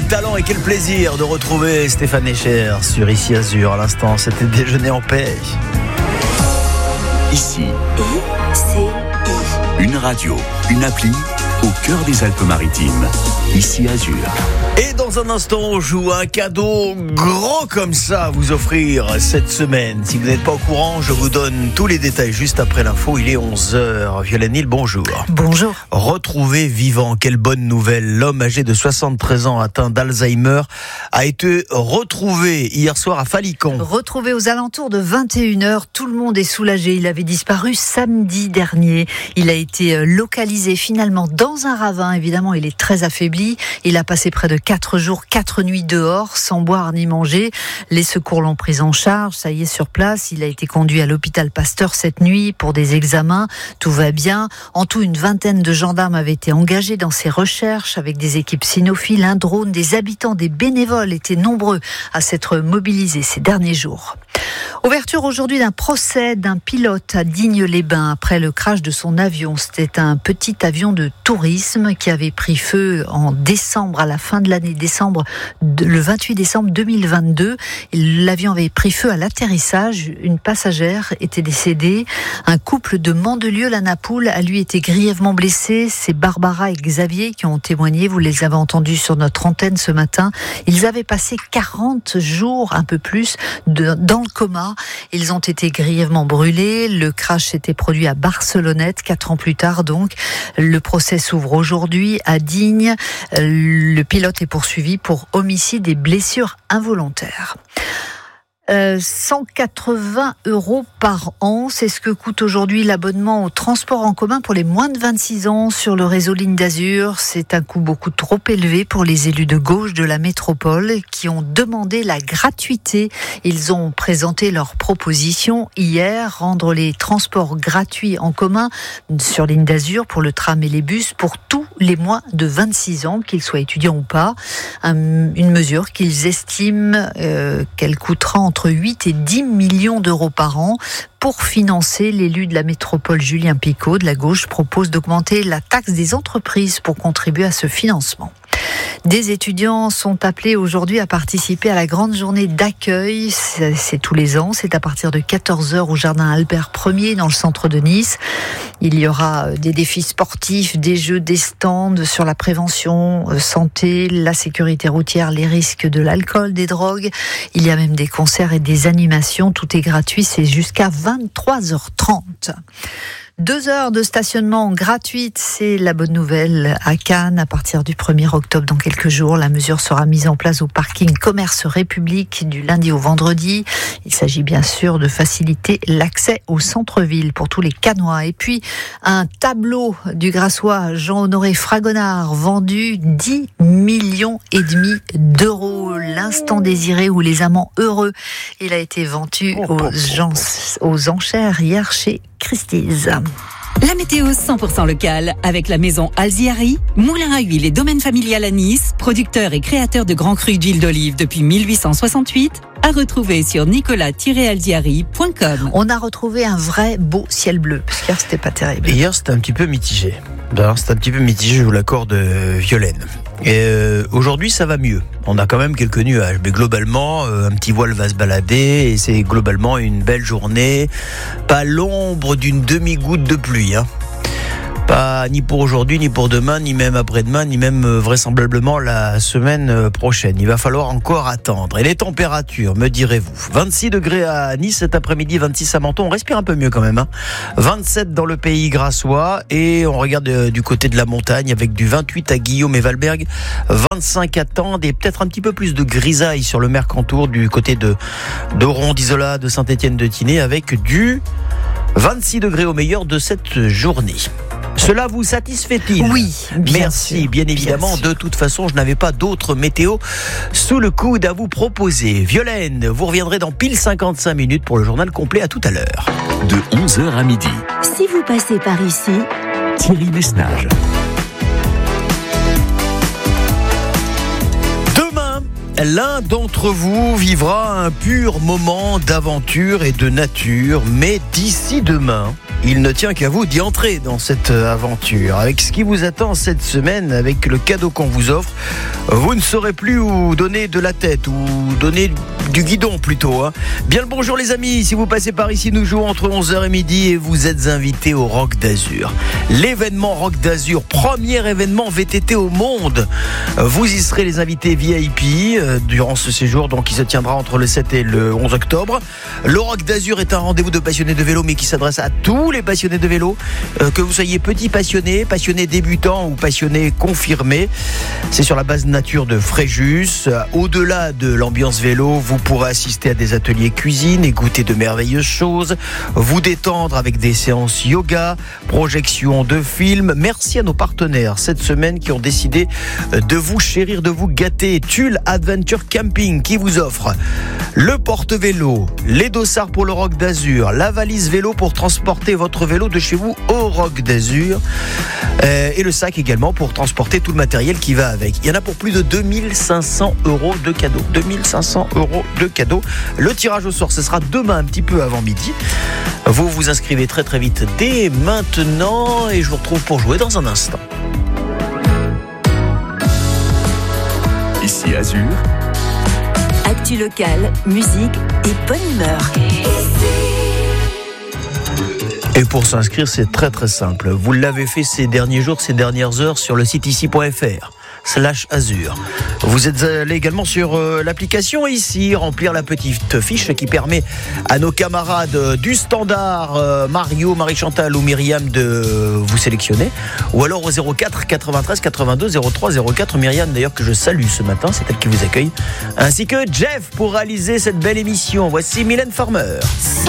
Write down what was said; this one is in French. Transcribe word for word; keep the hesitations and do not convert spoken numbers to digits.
talent et quel plaisir de retrouver Stéphane Echer sur Ici Azur. À l'instant, c'était Déjeuner en paix. Ici, I C I. une radio, une appli au cœur des Alpes-Maritimes. Ici Azur. Et dans un instant, on joue un cadeau gros comme ça à vous offrir cette semaine. Si vous n'êtes pas au courant, je vous donne tous les détails juste après l'info. Il est onze heures. Violaine Hill, bonjour. Bonjour. Retrouvé vivant, quelle bonne nouvelle. L'homme âgé de soixante-treize ans atteint d'Alzheimer a été retrouvé hier soir à Falicon. Retrouvé aux alentours de vingt et une heures, tout le monde est soulagé. Il avait disparu samedi dernier. Il a été localisé finalement dans un ravin. Évidemment, il est très affaibli. Il a passé près de quatre jours, quatre nuits dehors, sans boire ni manger. Les secours l'ont pris en charge. Ça y est, sur place. Il a été conduit à l'hôpital Pasteur cette nuit pour des examens. Tout va bien. En tout, une vingtaine de gendarmes avaient été engagés dans ces recherches avec des équipes cynophiles, un drone, des habitants, des bénévoles étaient nombreux à s'être mobilisés ces derniers jours. Ouverture aujourd'hui d'un procès d'un pilote à Digne-les-Bains après le crash de son avion. C'était un petit avion de tourisme qui avait pris feu en décembre, à la fin de l'année décembre, le vingt-huit décembre deux mille vingt-deux. L'avion avait pris feu à l'atterrissage. Une passagère était décédée. Un couple de Mandelieu-la-Napoule a lui été grièvement blessé. C'est Barbara et Xavier qui ont témoigné. Vous les avez entendus sur notre antenne ce matin. Ils avaient passé quarante jours, un peu plus, de, dans le coma. Ils ont été grièvement brûlés. Le crash s'était produit à Barcelonnette, quatre ans plus tard donc. Le procès s'ouvre aujourd'hui à Digne. Le pilote est poursuivi pour homicide et blessures involontaires. Euh, cent quatre-vingts euros par an, c'est ce que coûte aujourd'hui l'abonnement au transport en commun pour les moins de vingt-six ans sur le réseau Ligne d'Azur. C'est un coût beaucoup trop élevé pour les élus de gauche de la métropole qui ont demandé la gratuité. Ils ont présenté leur proposition hier, rendre les transports gratuits en commun sur Ligne d'Azur pour le tram et les bus pour tous les moins de vingt-six ans, qu'ils soient étudiants ou pas. Un, une mesure qu'ils estiment euh, qu'elle coûtera entre entre huit et dix millions d'euros par an. Pour financer, l'élu de la métropole Julien Picot de la gauche propose d'augmenter la taxe des entreprises pour contribuer à ce financement. Des étudiants sont appelés aujourd'hui à participer à la grande journée d'accueil. C'est, c'est tous les ans. C'est à partir de quatorze heures au jardin Albert Ier dans le centre de Nice. Il y aura des défis sportifs, des jeux, des stands sur la prévention, santé, la sécurité routière, les risques de l'alcool, des drogues. Il y a même des concerts et des animations. Tout est gratuit. C'est jusqu'à vingt-trois heures trente. Deux heures de stationnement gratuite, c'est la bonne nouvelle à Cannes à partir du premier octobre dans quelques jours. La mesure sera mise en place au parking Commerce République du lundi au vendredi. Il s'agit bien sûr de faciliter l'accès au centre-ville pour tous les Cannois. Et puis, un tableau du Grassois Jean-Honoré Fragonard vendu dix millions et demi d'euros. L'instant désiré ou les amants heureux. Il a été vendu aux, gens, aux enchères hier chez Christie's. La météo cent pour cent locale avec la maison Alziari, moulin à huile et domaine familial à Nice, producteur et créateur de grands crus d'huile d'olive depuis mille huit cent soixante-huit, à retrouver sur nicolas tiret alziari point com. On a retrouvé un vrai beau ciel bleu, parce qu'hier c'était pas terrible. Et hier c'était un petit peu mitigé. Alors, c'était un petit peu mitigé, je vous l'accorde, Violaine. Et euh, aujourd'hui ça va mieux. On a quand même quelques nuages, mais globalement euh, un petit voile va se balader et c'est globalement une belle journée. Pas l'ombre d'une demi-goutte de pluie, hein. Pas ni pour aujourd'hui, ni pour demain, ni même après-demain, ni même euh, vraisemblablement la semaine euh, prochaine. Il va falloir encore attendre. Et les températures, me direz-vous, vingt-six degrés à Nice cet après-midi, vingt-six à Menton. On respire un peu mieux quand même, hein. vingt-sept dans le pays grassois et on regarde euh, du côté de la montagne avec du vingt-huit à Guillaume et Valberg, vingt-cinq à Tende et peut-être un petit peu plus de grisaille sur le Mercantour du côté de d'Oron, d'Isola, de Saint-Étienne-de-Tinée avec du vingt-six degrés au meilleur de cette journée. Cela vous satisfait-il ? Oui, bien Merci, sûr, bien évidemment. Bien de toute façon, je n'avais pas d'autres météo sous le coude à vous proposer. Violaine, vous reviendrez dans pile cinquante-cinq minutes pour le journal complet. À tout à l'heure. De onze heures à midi. Si vous passez par ici, Thierry Messnage. Demain L'un d'entre vous vivra un pur moment d'aventure et de nature, mais d'ici demain, il ne tient qu'à vous d'y entrer dans cette aventure. Avec ce qui vous attend cette semaine, avec le cadeau qu'on vous offre, vous ne saurez plus où donner de la tête, ou donner du guidon plutôt. Hein. Bien le bonjour les amis, si vous passez par ici, nous jouons entre onze heures et midi et vous êtes invités au Rock d'Azur. L'événement Rock d'Azur, premier événement V T T au monde. Vous y serez les invités V I P euh, durant ce séjour, donc qui se tiendra entre le sept et le onze octobre. Le Rock d'Azur est un rendez-vous de passionnés de vélo, mais qui s'adresse à tous les passionnés de vélo, euh, que vous soyez petit passionné, passionné débutant ou passionné confirmé. C'est sur la base nature de Fréjus. Au-delà de l'ambiance vélo, vous pourrez assister à des ateliers cuisine et goûter de merveilleuses choses, vous détendre avec des séances yoga, projections de films. Merci à nos partenaires cette semaine qui ont décidé de vous chérir, de vous gâter. Tulle Adventure Camping qui vous offre le porte-vélo, les dossards pour le Rock d'Azur, la valise vélo pour transporter votre vélo de chez vous au Rock d'Azur, euh, et le sac également pour transporter tout le matériel qui va avec. Il y en a pour plus de deux mille cinq cents euros de cadeaux. deux mille cinq cents euros de cadeaux. Le tirage au sort, ce sera demain un petit peu avant midi. Vous vous inscrivez très très vite dès maintenant et je vous retrouve pour jouer dans un instant. Ici Azur. Actu locale, musique et bonne humeur. Et pour s'inscrire, c'est très très simple. Vous l'avez fait ces derniers jours, ces dernières heures sur le site ici point f r slash Azur. Vous êtes allé également sur euh, l'application ici, remplir la petite fiche qui permet à nos camarades euh, du standard, euh, Mario, Marie-Chantal ou Myriam de euh, vous sélectionner. Ou alors au zéro quatre quatre-vingt-treize quatre-vingt-deux zéro trois zéro quatre, Myriam d'ailleurs que je salue ce matin, c'est elle qui vous accueille. Ainsi que Jeff pour réaliser cette belle émission. Voici Mylène Farmer.